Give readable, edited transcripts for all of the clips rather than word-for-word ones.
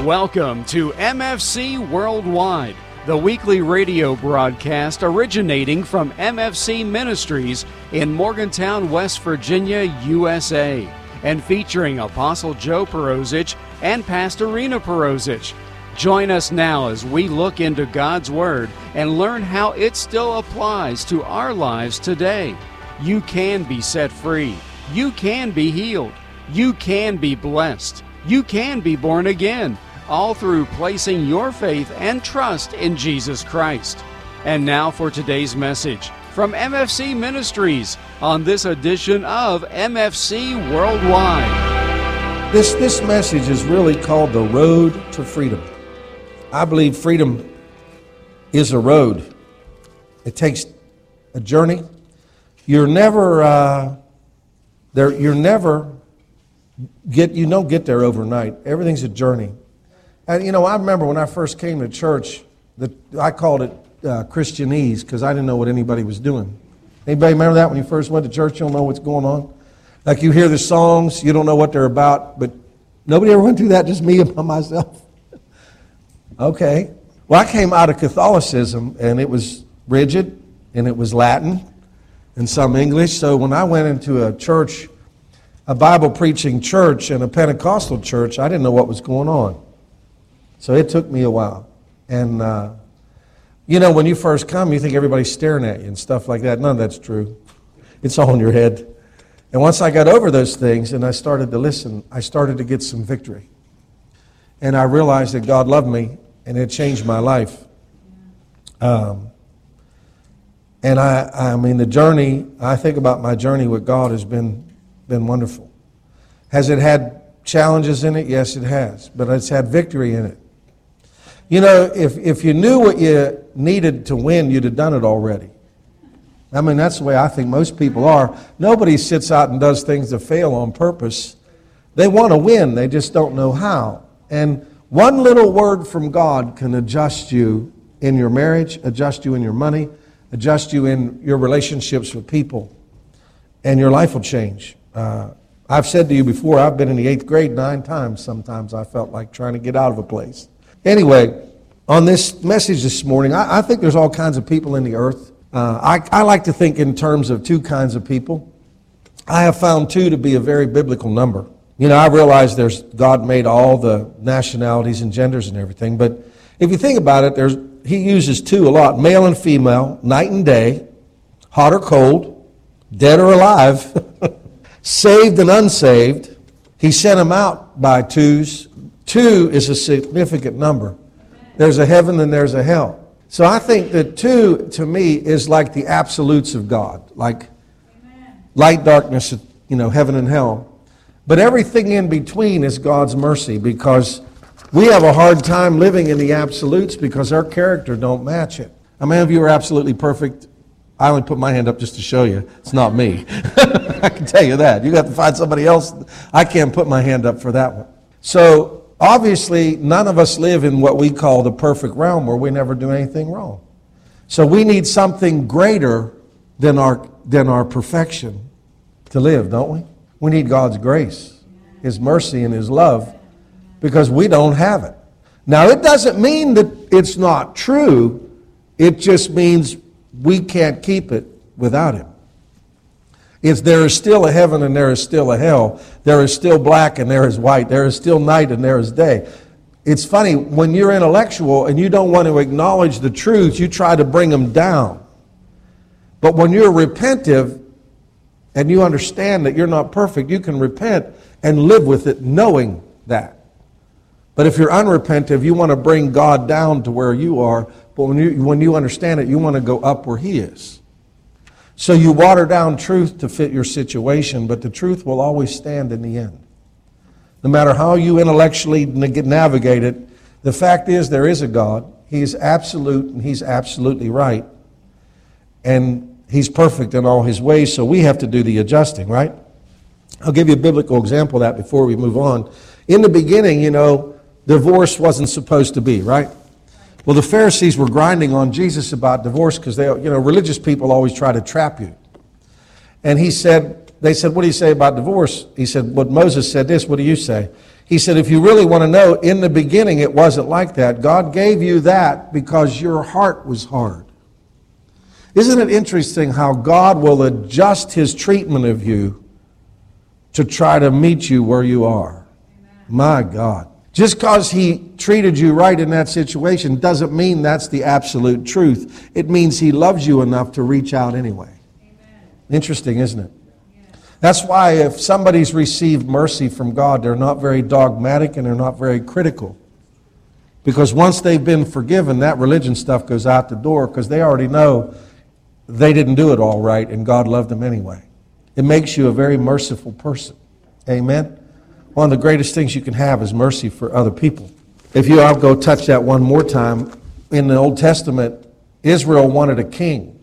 Welcome to MFC Worldwide, the weekly radio broadcast originating from MFC Ministries in Morgantown, West Virginia, USA, and featuring Apostle Joe Perosic and Pastor Rena Perosic. Join us now as we look into God's Word and learn how it still applies to our lives today. You can be set free. You can be healed. You can be blessed. You can be born again, all through placing your faith and trust in Jesus Christ. And now for today's message from MFC Ministries on this edition of MFC Worldwide. This message is really called The Road to Freedom. I believe freedom is a road. It takes a journey. You don't get there overnight. Everything's a journey. And I remember when I first came to church, I called it Christianese because I didn't know what anybody was doing. Anybody remember that when you first went to church? You don't know what's going on. Like you hear the songs, you don't know what they're about, but nobody ever went through that, just me by myself. Okay. Well, I came out of Catholicism, and it was rigid, and it was Latin, and some English. So when I went into a church, a Bible-preaching church and a Pentecostal church, I didn't know what was going on. So it took me a while. And, when you first come, you think everybody's staring at you and stuff like that. None of that's true. It's all in your head. And once I got over those things and I started to listen, I started to get some victory. And I realized that God loved me, and it changed my life. And the journey, I think about my journey with God has been wonderful. Has it had challenges in it? Yes, it has. But it's had victory in it. If you knew what you needed to win, you'd have done it already. That's the way I think most people are. Nobody sits out and does things to fail on purpose. They want to win. They just don't know how. And one little word from God can adjust you in your marriage, adjust you in your money, adjust you in your relationships with people, and your life will change. I've said to you before, I've been in the 8th grade 9 times. Sometimes I felt like trying to get out of a place. Anyway, on this message this morning, I think there's all kinds of people in the earth. I like to think in terms of 2 kinds of people. I have found 2 to be a very biblical number. I realize God made all the nationalities and genders and everything, but if you think about it, He uses 2 a lot, male and female, night and day, hot or cold, dead or alive, saved and unsaved. He sent them out by 2s. 2 is a significant number. There's a heaven and there's a hell. So I think that 2, to me, is like the absolutes of God, like light, darkness, heaven and hell. But everything in between is God's mercy, because we have a hard time living in the absolutes because our character don't match it. How many of you are absolutely perfect? I only put my hand up just to show you. It's not me. I can tell you that. You have to find somebody else. I can't put my hand up for that one. So obviously, none of us live in what we call the perfect realm where we never do anything wrong. So we need something greater than our perfection to live, don't we? We need God's grace, His mercy, and His love, because we don't have it. Now, it doesn't mean that it's not true. It just means we can't keep it without Him. There is still a heaven and there is still a hell. There is still black and there is white. There is still night and there is day. It's funny, when you're intellectual and you don't want to acknowledge the truth, you try to bring them down. But when you're repentive and you understand that you're not perfect, you can repent and live with it knowing that. But if you're unrepentive, you want to bring God down to where you are. But when you understand it, you want to go up where He is. So you water down truth to fit your situation, but the truth will always stand in the end. No matter how you intellectually navigate it, the fact is there is a God. He is absolute and He's absolutely right. And He's perfect in all His ways, so we have to do the adjusting, right? I'll give you a biblical example of that before we move on. In the beginning, divorce wasn't supposed to be, right? Well, the Pharisees were grinding on Jesus about divorce because religious people always try to trap you. And they said, what do you say about divorce? He said, well, Moses said this, what do you say? He said, if you really want to know, in the beginning it wasn't like that. God gave you that because your heart was hard. Isn't it interesting how God will adjust His treatment of you to try to meet you where you are? Amen. My God. Just because He treated you right in that situation doesn't mean that's the absolute truth. It means He loves you enough to reach out anyway. Amen. Interesting, isn't it? Yeah. That's why if somebody's received mercy from God, they're not very dogmatic and they're not very critical. Because once they've been forgiven, that religion stuff goes out the door because they already know they didn't do it all right and God loved them anyway. It makes you a very merciful person. Amen? One of the greatest things you can have is mercy for other people. I'll go touch that one more time. In the Old Testament, Israel wanted a king.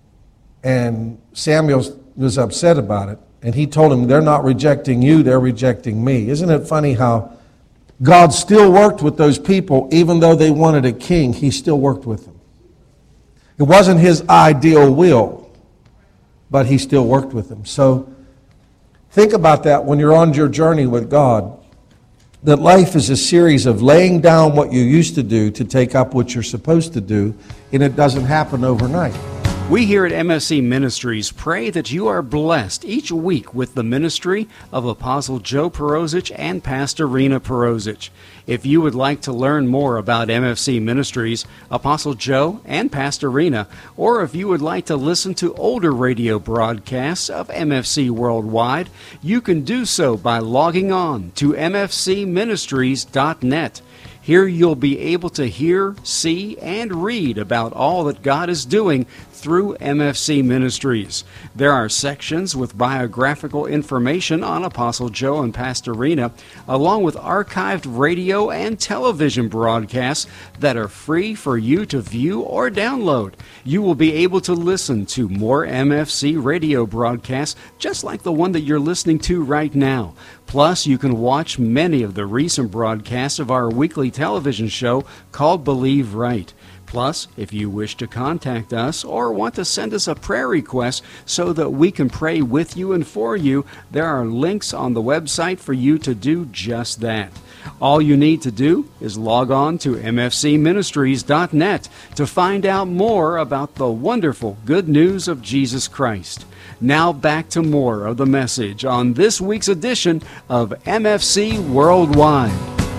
And Samuel was upset about it. And he told him, they're not rejecting you, they're rejecting me. Isn't it funny how God still worked with those people, even though they wanted a king, He still worked with them. It wasn't His ideal will, but He still worked with them. So think about that when you're on your journey with God, that life is a series of laying down what you used to do to take up what you're supposed to do, and it doesn't happen overnight. We here at MFC Ministries pray that you are blessed each week with the ministry of Apostle Joe Perosic and Pastor Rena Perosic. If you would like to learn more about MFC Ministries, Apostle Joe and Pastor Rena, or if you would like to listen to older radio broadcasts of MFC Worldwide, you can do so by logging on to mfcministries.net. Here you'll be able to hear, see, and read about all that God is doing through MFC Ministries. There are sections with biographical information on Apostle Joe and Pastor Rena, along with archived radio and television broadcasts that are free for you to view or download. You will be able to listen to more MFC radio broadcasts just like the one that you're listening to right now. Plus, you can watch many of the recent broadcasts of our weekly television show called Believe Right. Plus, if you wish to contact us or want to send us a prayer request so that we can pray with you and for you, there are links on the website for you to do just that. All you need to do is log on to mfcministries.net to find out more about the wonderful good news of Jesus Christ. Now back to more of the message on this week's edition of MFC Worldwide.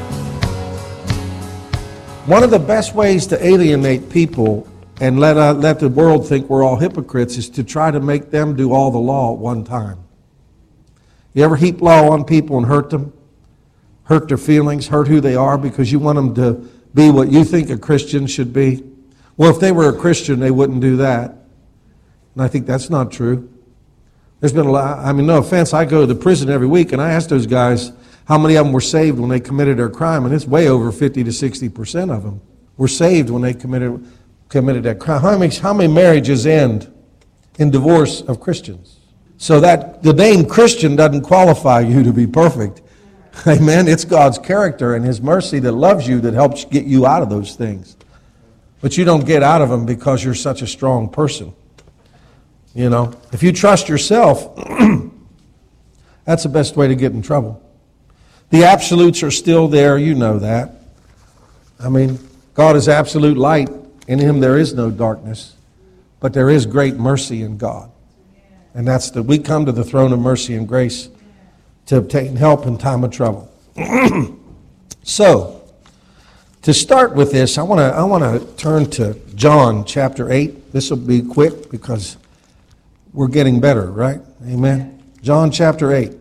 One of the best ways to alienate people and let the world think we're all hypocrites is to try to make them do all the law at one time. You ever heap law on people and hurt them? Hurt their feelings, hurt who they are because you want them to be what you think a Christian should be? Well, if they were a Christian, they wouldn't do that. And I think that's not true. There's been a lot, no offense, I go to the prison every week and I ask those guys how many of them were saved when they committed their crime, and it's way over 50 to 60% of them were saved when they committed that crime. How many marriages end in divorce of Christians? So that the name Christian doesn't qualify you to be perfect. Amen. It's God's character and His mercy that loves you that helps get you out of those things. But you don't get out of them because you're such a strong person. You know, if you trust yourself, that's the best way to get in trouble. The absolutes are still there, you know that. God is absolute light. In Him there is no darkness. But there is great mercy in God. And that's we come to the throne of mercy and grace to obtain help in time of trouble. So, to start with this, I want to turn to John chapter 8. This will be quick because we're getting better, right? Amen. John chapter 8.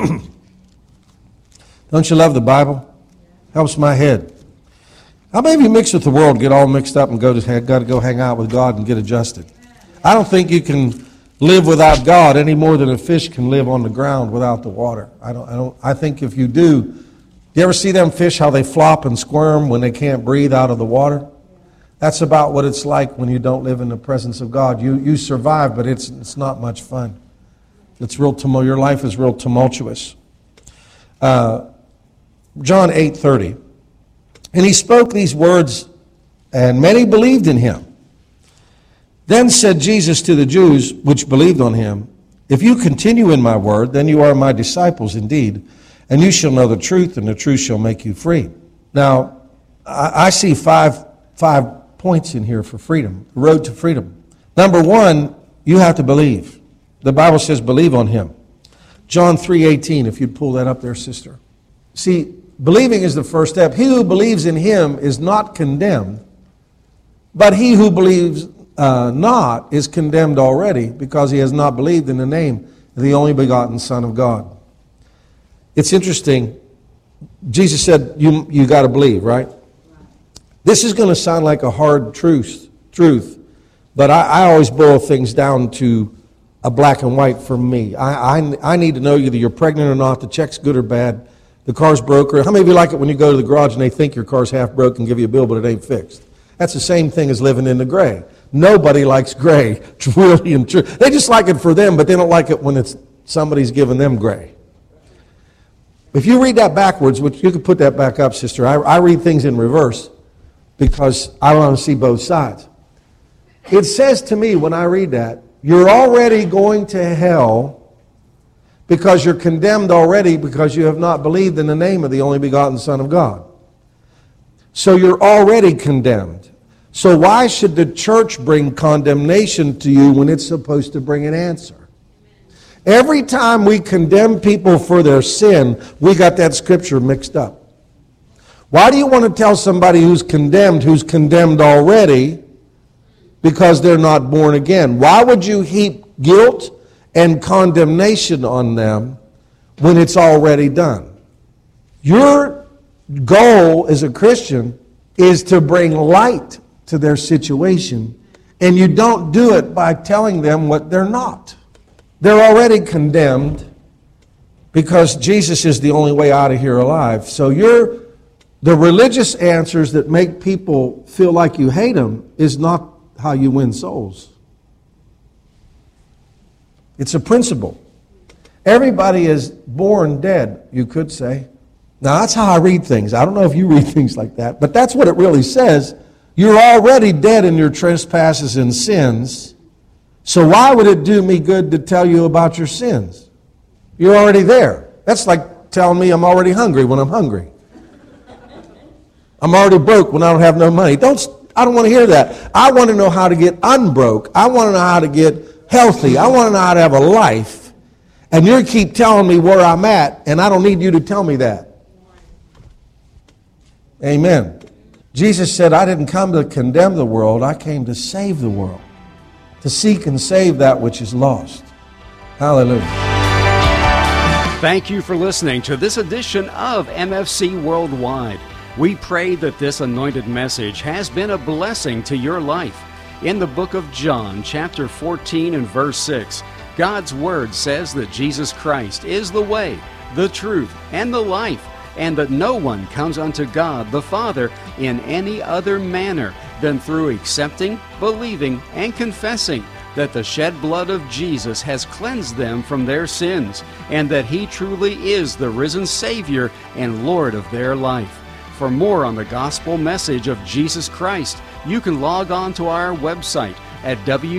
Don't you love the Bible? Helps my head. How many of you mix with the world, get all mixed up and got to go hang out with God and get adjusted? I don't think you can live without God any more than a fish can live on the ground without the water. I think if you do, you ever see them fish, how they flop and squirm when they can't breathe out of the water? That's about what it's like when you don't live in the presence of God. You survive, but it's not much fun. It's real your life is real tumultuous. John 8:30. And He spoke these words, and many believed in Him. Then said Jesus to the Jews which believed on Him, if you continue in my word, then you are my disciples indeed, And you shall know the truth, and the truth shall make you free. Now, I see five points in here for freedom, the road to freedom. Number one, you have to believe. The Bible says believe on him. John 3:18, if you'd pull that up there, sister. See, believing is the first step. He who believes in him is not condemned, but he who believes not is condemned already, because he has not believed in the name of the only begotten Son of God. It's interesting. Jesus said, you got to believe, right? This is going to sound like a hard truth, but I always boil things down to a black and white for me. I need to know either you're pregnant or not, the check's good or bad, the car's broke. Or how many of you like it when you go to the garage and they think your car's half broke and give you a bill, but it ain't fixed? That's the same thing as living in the gray. Nobody likes gray, really and true. They just like it for them, but they don't like it when it's somebody's giving them gray. If you read that backwards, which you could put that back up, sister. I read things in reverse because I want to see both sides. It says to me when I read that, you're already going to hell because you're condemned already because you have not believed in the name of the only begotten Son of God. So you're already condemned. So why should the church bring condemnation to you when it's supposed to bring an answer? Every time we condemn people for their sin, we got that scripture mixed up. Why do you want to tell somebody who's condemned already, because they're not born again? Why would you heap guilt and condemnation on them when it's already done? Your goal as a Christian is to bring light to their situation, and you don't do it by telling them what they're not. They're already condemned because Jesus is the only way out of here alive. So the religious answers that make people feel like you hate them is not how you win souls. It's a principle. Everybody is born dead, you could say. Now, that's how I read things. I don't know if you read things like that, but that's what it really says. You're already dead in your trespasses and sins. So why would it do me good to tell you about your sins? You're already there. That's like telling me I'm already hungry when I'm hungry. I'm already broke when I don't have no money. I don't want to hear that. I want to know how to get unbroke. I want to know how to get healthy. I want to know how to have a life. And you keep telling me where I'm at, and I don't need you to tell me that. Amen. Jesus said, I didn't come to condemn the world. I came to save the world. To seek and save that which is lost. Hallelujah. Thank you for listening to this edition of MFC Worldwide. We pray that this anointed message has been a blessing to your life. In the book of John, chapter 14 and verse 6, God's Word says that Jesus Christ is the way, the truth, and the life, and that no one comes unto God the Father in any other manner than through accepting, believing, and confessing that the shed blood of Jesus has cleansed them from their sins, and that He truly is the risen Savior and Lord of their life. For more on the gospel message of Jesus Christ, you can log on to our website at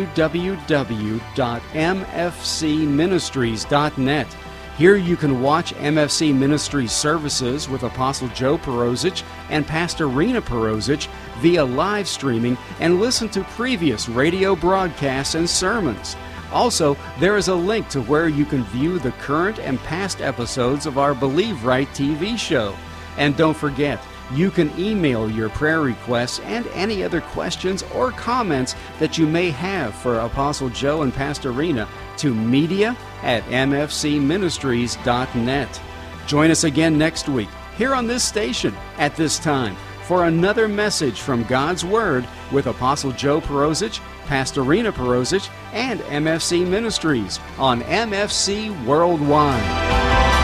www.mfcministries.net. Here you can watch MFC Ministries services with Apostle Joe Perosic and Pastor Rena Perosic via live streaming and listen to previous radio broadcasts and sermons. Also, there is a link to where you can view the current and past episodes of our Believe Right TV show. And don't forget, you can email your prayer requests and any other questions or comments that you may have for Apostle Joe and Pastor Rena to media@mfcministries.net. Join us again next week here on this station at this time for another message from God's Word with Apostle Joe Perosic, Pastor Rena Perosic, and MFC Ministries on MFC Worldwide.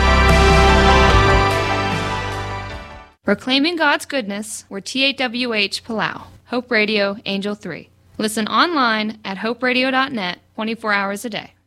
Proclaiming God's goodness, we're TAWH Palau, Hope Radio, Angel 3. Listen online at hoperadio.net 24 hours a day.